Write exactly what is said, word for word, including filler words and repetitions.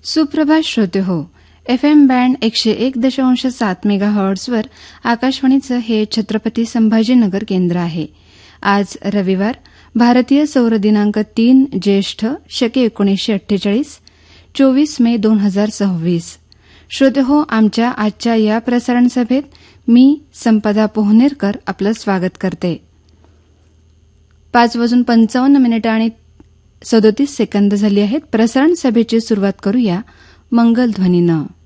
सुप्रभात श्रोते हो. एफ एम बँड एकशे एक दशांश सात मेगा हर्ट्झवर आकाशवाणीचं हे छत्रपती संभाजीनगर केंद्र आहे. आज रविवार, भारतीय सौर दिनांक तीन ज्येष्ठ शके एकोणीसशे अठ्ठेचाळीस, चोवीस मे दोन हजार सव्वीस. श्रोते हो, आमच्या आजच्या या प्रसारण सभेत मी संपदा पोहनेरकर आपलं स्वागत करते. पाच वाजून पंचावन्न मिनिटं आणि सदोतीस सेकंद झाली आहेत. प्रसारण सभेची सुरुवात करूया मंगलध्वनीनं.